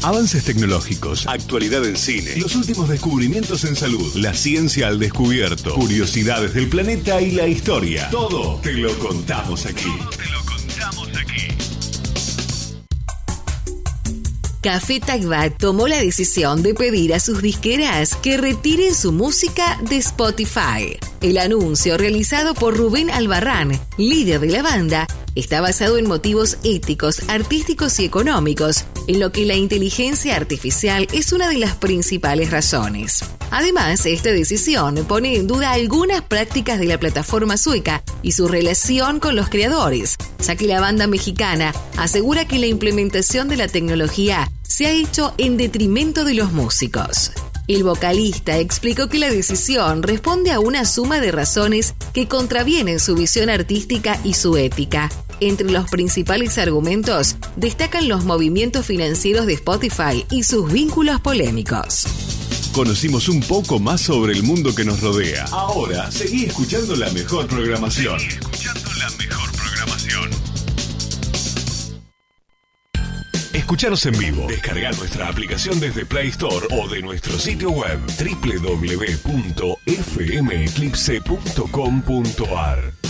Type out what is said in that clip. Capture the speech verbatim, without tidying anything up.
Avances tecnológicos, actualidad en cine, los últimos descubrimientos en salud, la ciencia al descubierto, curiosidades del planeta y la historia. Todo te lo contamos aquí. Todo te lo contamos aquí. Café Tagbat tomó la decisión de pedir a sus disqueras que retiren su música de Spotify. El anuncio, realizado por Rubén Albarrán, líder de la banda, está basado en motivos éticos, artísticos y económicos, en lo que la inteligencia artificial es una de las principales razones. Además, esta decisión pone en duda algunas prácticas de la plataforma sueca y su relación con los creadores, ya que la banda mexicana asegura que la implementación de la tecnología se ha hecho en detrimento de los músicos. El vocalista explicó que la decisión responde a una suma de razones que contravienen su visión artística y su ética. Entre los principales argumentos destacan los movimientos financieros de Spotify y sus vínculos polémicos. Conocimos un poco más sobre el mundo que nos rodea. Ahora, seguí escuchando la mejor programación. Seguí escuchando la mejor programación. Escuchanos en vivo. Descarga nuestra aplicación desde Play Store o de nuestro sitio web doble u doble u doble u punto f m eclipse punto com punto a r.